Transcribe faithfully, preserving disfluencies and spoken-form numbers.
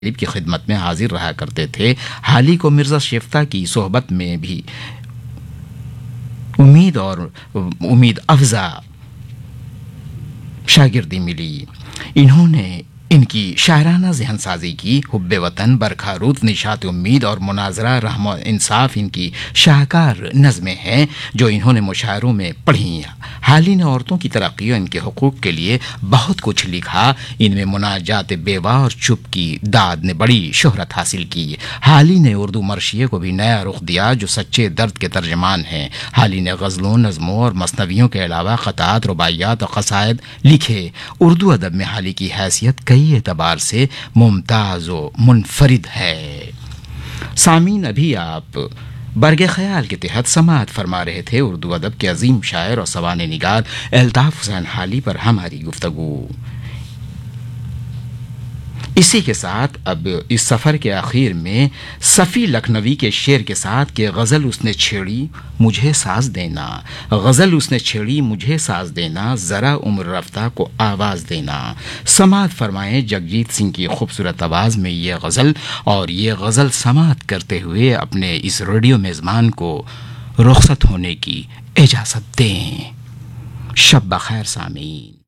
کی خدمت میں حاضر رہا کرتے تھے۔ حالی کو مرزا شیفتہ کی صحبت میں بھی امید اور امید افزا شاگردی ملی۔ انہوں نے ان کی شاعرانہ ذہن سازی کی، حب وطن، برکھا رود، نشاط امید اور مناظرہ رحم و انصاف ان کی شاہکار نظمیں ہیں جو انہوں نے مشاعروں میں پڑھی۔ حالی نے عورتوں کی ترقی اور ان کے حقوق کے لیے بہت کچھ لکھا۔ ان میں مناجات بیوہ اور چپ کی داد نے بڑی شہرت حاصل کی۔ حالی نے اردو مرثیے کو بھی نیا رخ دیا جو سچے درد کے ترجمان ہیں۔ حالی نے غزلوں، نظموں اور مثنویوں کے علاوہ قطعات، رباعیات اور قصائد لکھے۔ اردو ادب میں حالی کی حیثیت کئی اعتبار سے ممتاز و منفرد ہے۔ سامعین، ابھی آپ برگ خیال کے تحت سماعت فرما رہے تھے اردو ادب کے عظیم شاعر اور سوانح نگار الطاف حسین حالی پر ہماری گفتگو۔ اسی کے ساتھ اب اس سفر کے آخر میں صفی لکھنوی کے شعر کے ساتھ کہ غزل اس نے چھیڑی مجھے ساز دینا، غزل اس نے چھیڑی مجھے ساز دینا، ذرا عمر رفتہ کو آواز دینا۔ سماعت فرمائیں جگجیت سنگھ کی خوبصورت آواز میں یہ غزل، اور یہ غزل سماعت کرتے ہوئے اپنے اس ریڈیو میزبان کو رخصت ہونے کی اجازت دیں۔ شب بخیر سامعین۔